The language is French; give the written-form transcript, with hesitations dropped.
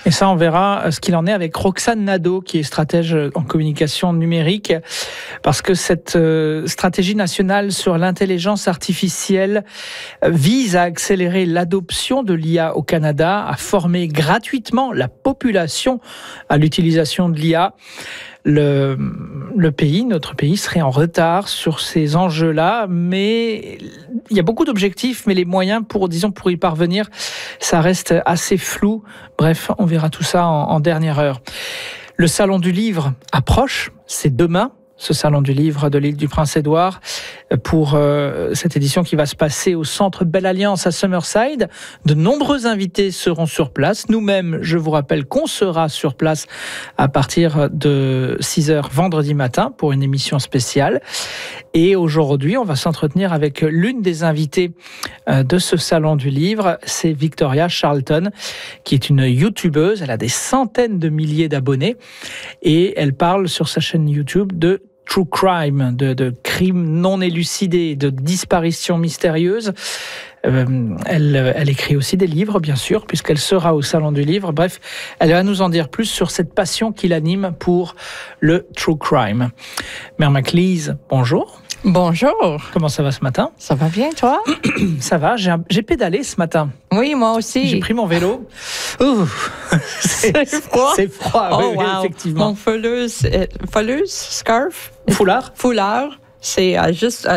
Et ça, on verra ce qu'il en est avec Roxane Nadeau, qui est stratège en communication numérique, parce que cette stratégie nationale sur l'intelligence artificielle vise à accélérer l'adoption de l'IA au Canada, à former gratuitement la population à l'utilisation de l'IA. Notre pays serait en retard sur ces enjeux-là, mais il y a beaucoup d'objectifs, mais les moyens pour y parvenir, ça reste assez flou. Bref, on verra tout ça en dernière heure. Le Salon du Livre approche, c'est demain. Ce salon du livre de l'île du Prince-Édouard pour cette édition qui va se passer au Centre Belle Alliance à Summerside. De nombreux invités seront sur place. Nous-mêmes, je vous rappelle qu'on sera sur place à partir de 6h vendredi matin pour une émission spéciale. Et aujourd'hui, on va s'entretenir avec l'une des invitées de ce salon du livre. C'est Victoria Charlton, qui est une youtubeuse. Elle a des centaines de milliers d'abonnés et elle parle sur sa chaîne YouTube de true crime, de crimes non élucidés, de disparitions mystérieuses. Elle écrit aussi des livres, bien sûr, puisqu'elle sera au Salon du Livre. Bref, elle va nous en dire plus sur cette passion qui l'anime pour le true crime. Mère Maclise, bonjour. Bonjour. Comment ça va ce matin? Ça va bien, toi? Ça va, j'ai pédalé ce matin. Oui, moi aussi. J'ai pris mon vélo. C'est froid. C'est froid, Oh, oui, wow. effectivement. Mon fouleuse, scarf? Foulard? Foulard. C'est juste